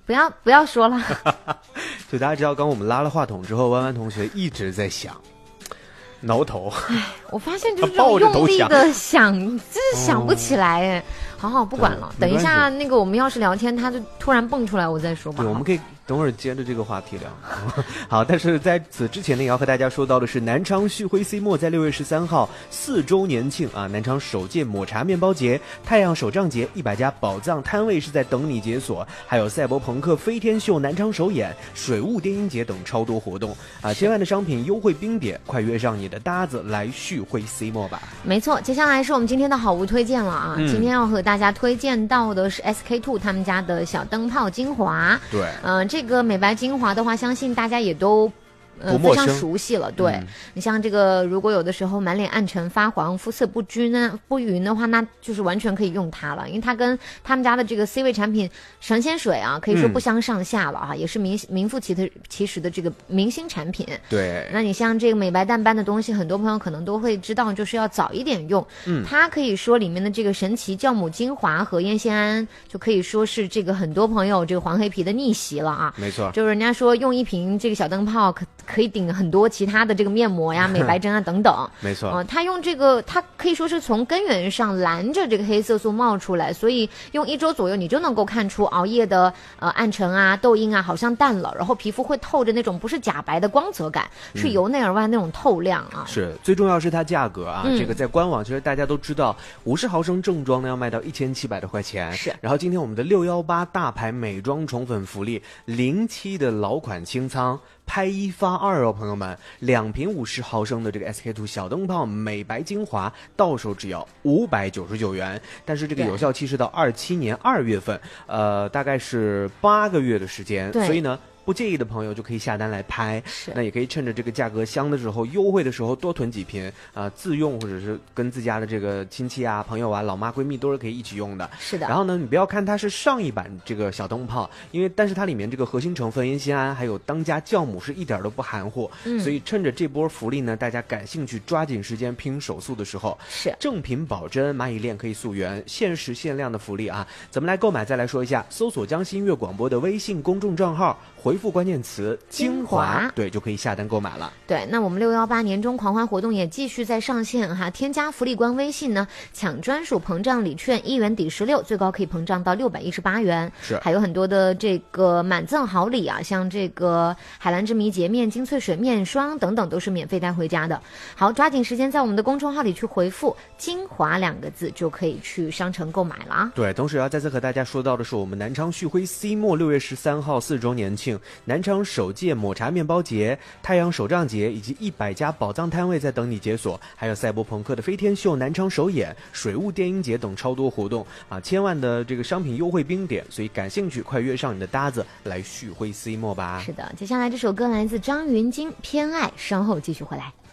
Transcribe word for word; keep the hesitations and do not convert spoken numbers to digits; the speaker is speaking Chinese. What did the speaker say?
不要不要说了。 就大家知道，刚我们拉了话筒之后，弯弯同学一直在想。挠头， 哎，我发现就是这种用力的想，就是想不起来哎。好好不管了，等一下那个我们要是聊天，他就突然蹦出来，我再说吧。 对，我们可以等会儿接着这个话题聊。好，但是在此之前呢，也要和大家说到的是，南昌旭辉 C 墨在六月十三号四周年庆啊，南昌首届抹茶面包节、太阳手账节，一百家宝藏摊位是在等你解锁，还有赛博朋克飞天秀南昌首演、水雾电音节等超多活动啊，千万的商品优惠冰点，快约上你的搭子来旭辉 C 墨吧。 没错，接下来是我们今天的好物推荐了啊，嗯、今天要和大家推荐到的是 S K two 他们家的小灯泡精华。 对， 嗯、呃，这个美白精华的话，相信大家也都。呃，非常熟悉了。对、嗯、你像这个，如果有的时候满脸暗沉、发黄、肤色不均呢、不匀的话，那就是完全可以用它了，因为它跟他们家的这个 C 位产品神仙水啊，可以说不相上下了哈、嗯，也是名名副其实其实的这个明星产品。 对， 那你像这个美白淡斑的东西，很多朋友可能都会知道，就是要早一点用。嗯，它可以说里面的这个神奇酵母精华和烟酰胺，就可以说是这个很多朋友这个黄黑皮的逆袭了啊。 没错， 就是人家说用一瓶这个小灯泡可。可以顶很多其他的这个面膜呀、美白针啊等等。 没错， 呃，它用这个，它可以说是从根源上拦着这个黑色素冒出来，所以用一周左右，你就能够看出熬夜的呃暗沉啊、痘印啊好像淡了，然后皮肤会透着那种不是假白的光泽感，嗯、是由内而外那种透亮啊。 是，最重要是它价格啊，嗯、这个在官网其实大家都知道，五十毫升正装呢要卖到一千七百多块钱。 是， 然后今天我们的六一八大牌美妆宠粉福利，零七的老款清仓。拍一发二哦，朋友们，两瓶五十毫升的这个 S K two 小灯泡美白精华，到手只要五百九十九元。但是这个有效期是到二七年二月份，呃，大概是八个月的时间，所以呢。不介意的朋友就可以下单来拍，那也可以趁着这个价格香的时候、优惠的时候多囤几瓶啊、呃，自用或者是跟自家的这个亲戚啊、朋友啊、老妈、闺蜜都是可以一起用的。 是的。 然后呢，你不要看它是上一版这个小灯泡，因为但是它里面这个核心成分烟酰胺还有当家酵母是一点都不含糊，嗯，所以趁着这波福利呢，大家感兴趣，抓紧时间拼手速的时候， 是正品保真，蚂蚁链可以溯源，限时限量的福利啊！怎么来购买？再来说一下，搜索江西音乐广播的微信公众账号。回复关键词精华，对，就可以下单购买了。 对，那我们六一八年终狂欢活动也继续在上线哈，添加福利官微信呢，抢专属膨胀礼券，一元抵十六，最高可以膨胀到六百一十八元。 是， 还有很多的这个满赠好礼啊，像这个海蓝之谜洁面、精粹水面霜等等，都是免费带回家的。好，抓紧时间在我们的公众号里去回复“精华”两个字，就可以去商城购买了啊。 对，同时要再次和大家说到的是，我们南昌旭辉 C 墨六月十三号四周年庆。南昌首届抹茶面包节、太阳手账节以及一百家宝藏摊位在等你解锁，还有赛博朋克的飞天秀南昌首演、水雾电音节等超多活动啊！千万的这个商品优惠冰点，所以感兴趣快约上你的搭子来旭辉 C 墨吧。 是的，接下来这首歌来自张芸京《偏爱》，稍后继续回来。